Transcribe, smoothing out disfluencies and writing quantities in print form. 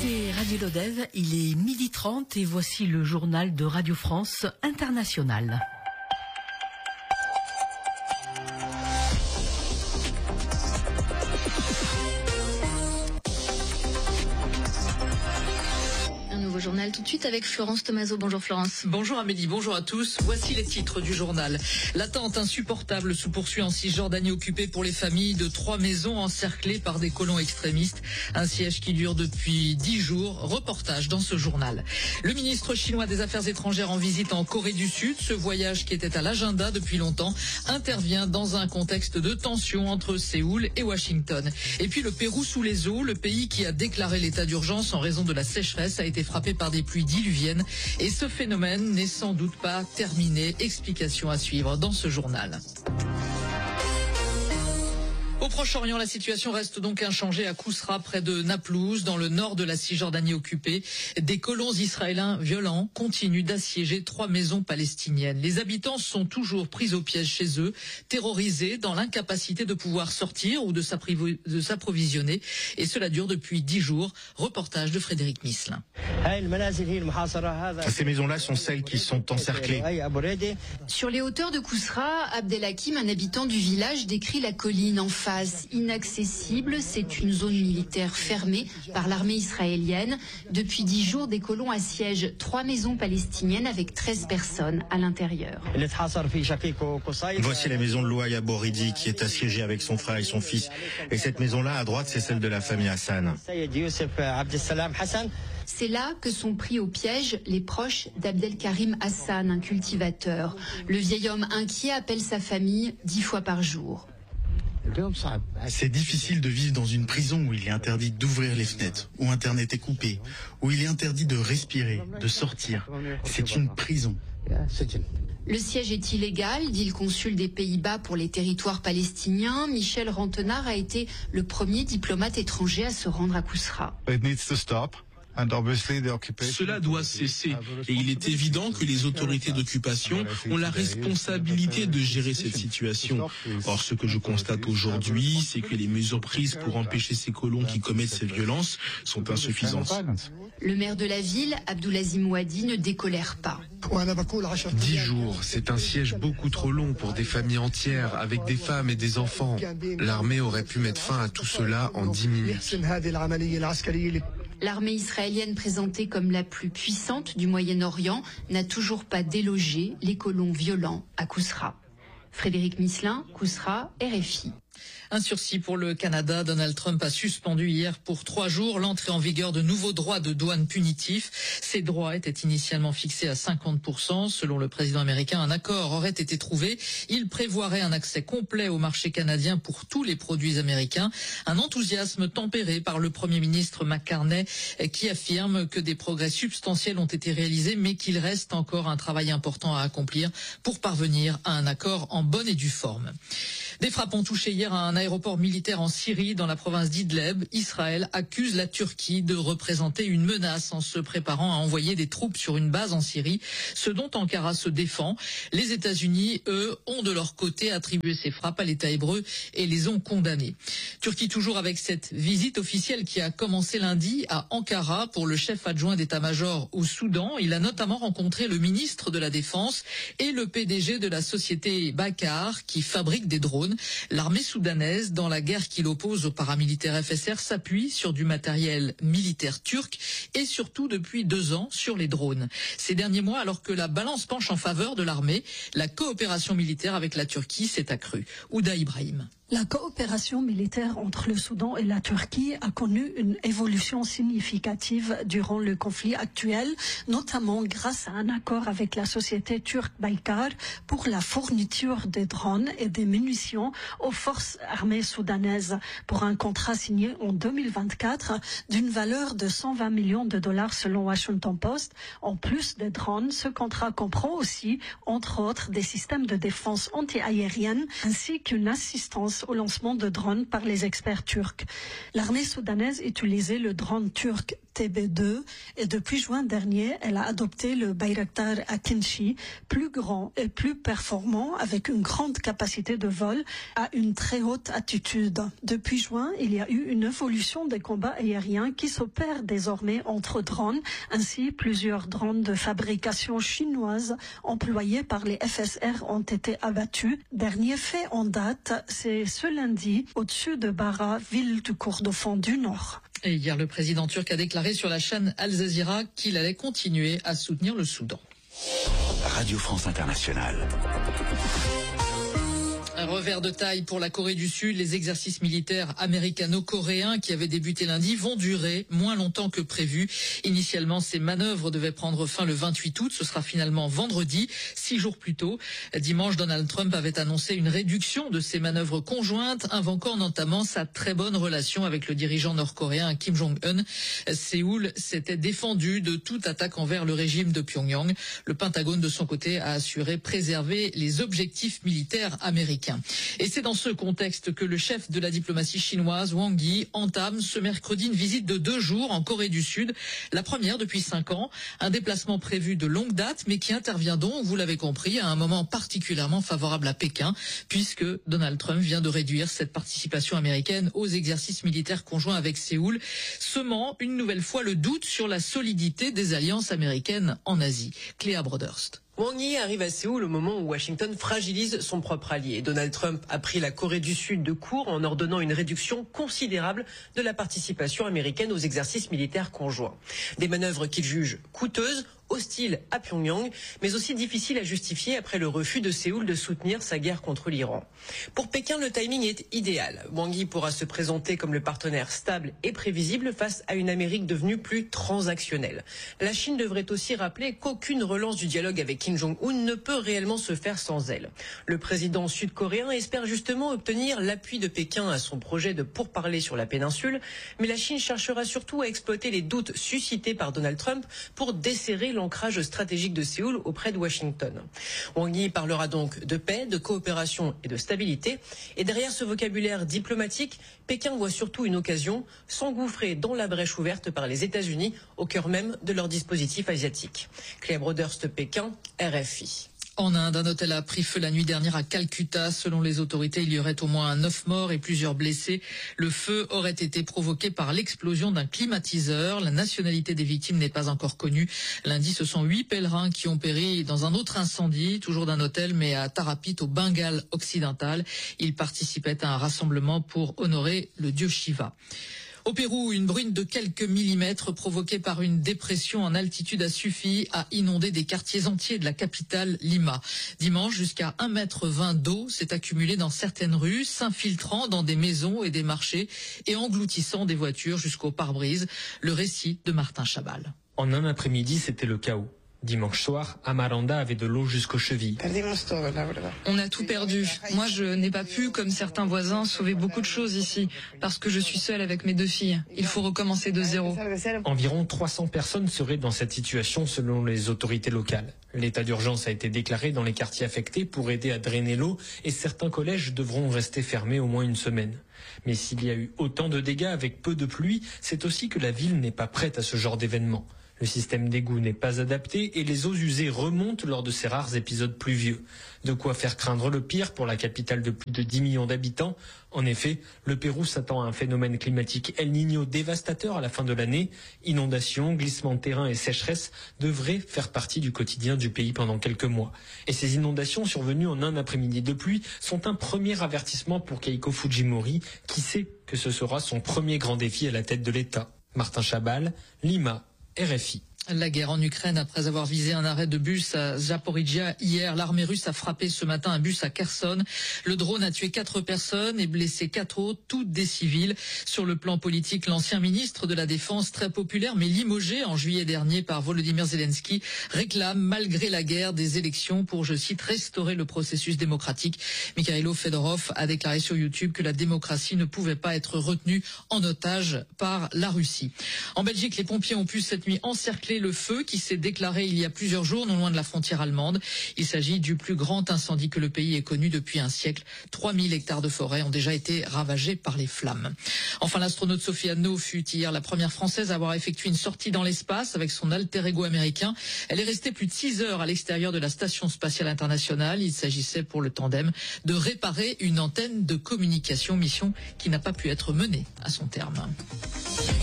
C'est Radio Lodève, il est 12h30 et voici le journal de Radio France Internationale. Journal tout de suite avec Florence Tomaso. Bonjour Florence. Bonjour Amélie, bonjour à tous. Voici les titres du journal. L'attente insupportable se poursuit en Cisjordanie occupée pour les familles de 3 maisons encerclées par des colons extrémistes. Un siège qui dure depuis 10 jours. Reportage dans ce journal. Le ministre chinois des Affaires étrangères en visite en Corée du Sud. Ce voyage qui était à l'agenda depuis longtemps intervient dans un contexte de tension entre Séoul et Washington. Et puis le Pérou sous les eaux. Le pays qui a déclaré l'état d'urgence en raison de la sécheresse a été frappé par des pluies diluviennes et ce phénomène n'est sans doute pas terminé. Explication à suivre dans ce journal. Au Proche-Orient, la situation reste donc inchangée à Kousra, près de Naplouse, dans le nord de la Cisjordanie occupée. Des colons israéliens violents continuent d'assiéger 3 maisons palestiniennes. Les habitants sont toujours pris au piège chez eux, terrorisés, dans l'incapacité de pouvoir sortir ou de s'approvisionner. Et cela dure depuis 10 jours. Reportage de Frédéric Misselin. Ces maisons-là sont celles qui sont encerclées. Sur les hauteurs de Kousra, Abdelhakim, un habitant du village, décrit la colline en face. Inaccessible, c'est une zone militaire fermée par l'armée israélienne. Depuis 10 jours, des colons assiègent 3 maisons palestiniennes avec 13 personnes à l'intérieur. Voici la maison de Louaï Aboridi qui est assiégée avec son frère et son fils. Et cette maison-là, à droite, c'est celle de la famille Hassan. C'est là que sont pris au piège les proches d'Abdelkarim Hassan, un cultivateur. Le vieil homme inquiet appelle sa famille 10 fois par jour. C'est difficile de vivre dans une prison où il est interdit d'ouvrir les fenêtres, où Internet est coupé, où il est interdit de respirer, de sortir. C'est une prison. Le siège est illégal, dit le consul des Pays-Bas pour les territoires palestiniens. Michel Rantenard a été le premier diplomate étranger à se rendre à Kousra. Cela doit cesser et il est évident que les autorités d'occupation ont la responsabilité de gérer cette situation. Or, ce que je constate aujourd'hui, c'est que les mesures prises pour empêcher ces colons qui commettent ces violences sont insuffisantes. Le maire de la ville, Abdoulazim Ouadi, ne décolère pas. 10 jours, c'est un siège beaucoup trop long pour des familles entières, avec des femmes et des enfants. L'armée aurait pu mettre fin à tout cela en 10 minutes. L'armée israélienne, présentée comme la plus puissante du Moyen-Orient, n'a toujours pas délogé les colons violents à Kousra. Frédéric Misselin, Kousra, RFI. Un sursis pour le Canada. Donald Trump a suspendu hier pour 3 jours l'entrée en vigueur de nouveaux droits de douane punitifs. Ces droits étaient initialement fixés à 50%. Selon le président américain, un accord aurait été trouvé. Il prévoirait un accès complet au marché canadien pour tous les produits américains. Un enthousiasme tempéré par le Premier ministre McCartney qui affirme que des progrès substantiels ont été réalisés mais qu'il reste encore un travail important à accomplir pour parvenir à un accord en bonne et due forme. Des frappes ont touché hier à un aéroport militaire en Syrie, dans la province d'Idleb. Israël accuse la Turquie de représenter une menace en se préparant à envoyer des troupes sur une base en Syrie, ce dont Ankara se défend. Les États-Unis, eux, ont de leur côté attribué ces frappes à l'État hébreu et les ont condamnées. Turquie toujours avec cette visite officielle qui a commencé lundi à Ankara pour le chef adjoint d'état-major au Soudan. Il a notamment rencontré le ministre de la Défense et le PDG de la société Bakkar qui fabrique des drones. L'armée soudanaise, dans la guerre qui l'oppose aux paramilitaires FSR, s'appuie sur du matériel militaire turc et surtout depuis 2 ans sur les drones. Ces derniers mois, alors que la balance penche en faveur de l'armée, la coopération militaire avec la Turquie s'est accrue. Ouda Ibrahim. La coopération militaire entre le Soudan et la Turquie a connu une évolution significative durant le conflit actuel, notamment grâce à un accord avec la société turque Baykar pour la fourniture de drones et des munitions aux forces armées soudanaises pour un contrat signé en 2024 d'une valeur de 120 millions de dollars selon Washington Post. En plus des drones, ce contrat comprend aussi, entre autres, des systèmes de défense anti-aérienne ainsi qu'une assistance au lancement de drones par les experts turcs. L'armée soudanaise utilisait le drone turc TB2 et depuis juin dernier, elle a adopté le Bayraktar Akinci, plus grand et plus performant avec une grande capacité de vol à une très haute altitude. Depuis juin, il y a eu une évolution des combats aériens qui s'opèrent désormais entre drones. Ainsi, plusieurs drones de fabrication chinoise employés par les FSR ont été abattus. Dernier fait en date, c'est ce lundi au-dessus de Bara, ville du Kordofan du Nord. Et hier, le président turc a déclaré sur la chaîne Al Jazeera qu'il allait continuer à soutenir le Soudan. Radio France Internationale. Un revers de taille pour la Corée du Sud. Les exercices militaires américano-coréens qui avaient débuté lundi vont durer moins longtemps que prévu. Initialement, ces manœuvres devaient prendre fin le 28 août. Ce sera finalement vendredi, 6 jours plus tôt. Dimanche, Donald Trump avait annoncé une réduction de ces manœuvres conjointes, invoquant notamment sa très bonne relation avec le dirigeant nord-coréen Kim Jong-un. Séoul s'était défendu de toute attaque envers le régime de Pyongyang. Le Pentagone, de son côté, a assuré préserver les objectifs militaires américains. Et c'est dans ce contexte que le chef de la diplomatie chinoise, Wang Yi, entame ce mercredi une visite de 2 jours en Corée du Sud, la première depuis 5 ans, un déplacement prévu de longue date, mais qui intervient donc, vous l'avez compris, à un moment particulièrement favorable à Pékin, puisque Donald Trump vient de réduire cette participation américaine aux exercices militaires conjoints avec Séoul, semant une nouvelle fois le doute sur la solidité des alliances américaines en Asie. Cléa Broderst. Wang Yi arrive à Séoul au moment où Washington fragilise son propre allié. Donald Trump a pris la Corée du Sud de court en ordonnant une réduction considérable de la participation américaine aux exercices militaires conjoints. Des manœuvres qu'il juge coûteuses, hostiles à Pyongyang, mais aussi difficiles à justifier après le refus de Séoul de soutenir sa guerre contre l'Iran. Pour Pékin, le timing est idéal. Wang Yi pourra se présenter comme le partenaire stable et prévisible face à une Amérique devenue plus transactionnelle. La Chine devrait aussi rappeler qu'aucune relance du dialogue avec Kim Jong-un ne peut réellement se faire sans elle. Le président sud-coréen espère justement obtenir l'appui de Pékin à son projet de pourparlers sur la péninsule, mais la Chine cherchera surtout à exploiter les doutes suscités par Donald Trump pour desserrer l'ancrage stratégique de Séoul auprès de Washington. Wang Yi parlera donc de paix, de coopération et de stabilité. Et derrière ce vocabulaire diplomatique, Pékin voit surtout une occasion, s'engouffrer dans la brèche ouverte par les États-Unis au cœur même de leur dispositif asiatique. Cléa Broderst, Pékin, RFI. En Inde, un hôtel a pris feu la nuit dernière à Calcutta. Selon les autorités, il y aurait au moins 9 morts et plusieurs blessés. Le feu aurait été provoqué par l'explosion d'un climatiseur. La nationalité des victimes n'est pas encore connue. Lundi, ce sont 8 pèlerins qui ont péri dans un autre incendie, toujours d'un hôtel, mais à Tarapit, au Bengale occidental. Ils participaient à un rassemblement pour honorer le dieu Shiva. Au Pérou, une bruine de quelques millimètres provoquée par une dépression en altitude a suffi à inonder des quartiers entiers de la capitale Lima. Dimanche, jusqu'à 1,20 m d'eau s'est accumulée dans certaines rues, s'infiltrant dans des maisons et des marchés et engloutissant des voitures jusqu'au pare-brise. Le récit de Martin Chabal. En un après-midi, c'était le chaos. Dimanche soir, Amaranda avait de l'eau jusqu'aux chevilles. On a tout perdu. Moi, je n'ai pas pu, comme certains voisins, sauver beaucoup de choses ici, parce que je suis seule avec mes 2 filles. Il faut recommencer de zéro. Environ 300 personnes seraient dans cette situation selon les autorités locales. L'état d'urgence a été déclaré dans les quartiers affectés pour aider à drainer l'eau et certains collèges devront rester fermés au moins une semaine. Mais s'il y a eu autant de dégâts avec peu de pluie, c'est aussi que la ville n'est pas prête à ce genre d'événement. Le système d'égout n'est pas adapté et les eaux usées remontent lors de ces rares épisodes pluvieux. De quoi faire craindre le pire pour la capitale de plus de 10 millions d'habitants. En effet, le Pérou s'attend à un phénomène climatique El Niño dévastateur à la fin de l'année. Inondations, glissements de terrain et sécheresse devraient faire partie du quotidien du pays pendant quelques mois. Et ces inondations survenues en un après-midi de pluie sont un premier avertissement pour Keiko Fujimori, qui sait que ce sera son premier grand défi à la tête de l'État. Martin Chabal, Lima, RFI. La guerre en Ukraine, après avoir visé un arrêt de bus à Zaporizhia hier, l'armée russe a frappé ce matin un bus à Kherson. Le drone a tué 4 personnes et blessé 4 autres, toutes des civils. Sur le plan politique, l'ancien ministre de la Défense, très populaire mais limogé en juillet dernier par Volodymyr Zelensky, réclame, malgré la guerre, des élections pour, je cite, restaurer le processus démocratique. Mikhailo Fedorov a déclaré sur YouTube que la démocratie ne pouvait pas être retenue en otage par la Russie. En Belgique, les pompiers ont pu cette nuit encercler cesser le feu qui s'est déclaré il y a plusieurs jours non loin de la frontière allemande. Il s'agit du plus grand incendie que le pays ait connu depuis un siècle. 3000 hectares de forêt ont déjà été ravagés par les flammes. Enfin, l'astronaute Sophie Anneau fut hier la première française à avoir effectué une sortie dans l'espace avec son alter ego américain. Elle est restée plus de 6 heures à l'extérieur de la Station spatiale internationale. Il s'agissait pour le tandem de réparer une antenne de communication, mission qui n'a pas pu être menée à son terme.